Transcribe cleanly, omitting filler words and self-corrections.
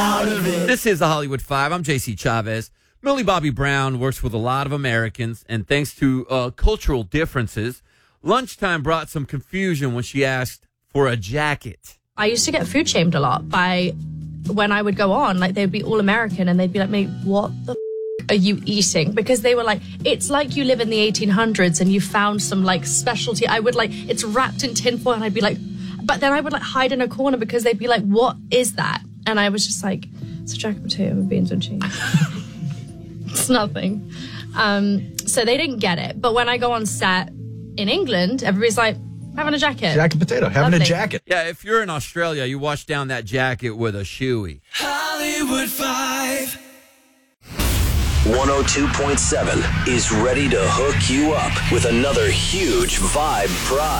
This is the Hollywood Five. I'm JC Chavez. Millie Bobby Brown works with a lot of Americans, and thanks to cultural differences, lunchtime brought some confusion when she asked for a jacket. I used to get food shamed a lot by when I would go on, like they'd be all American and they'd be like, mate, what the are you eating? Because they were like, it's like you live in the 1800s and you found some like specialty. I would like, it's wrapped in tinfoil, and I'd be like, but then I would like hide in a corner because they'd be like, what is that? And I was just like, it's a jacket potato with beans and cheese. It's nothing. So they didn't get it. But when I go on set in England, everybody's like, having a jacket. Jacket potato, having Lovely. a jacket. Yeah, if you're in Australia, you wash down that jacket with a shoey. Hollywood 5. 102.7 is ready to hook you up with another huge Vibe prize.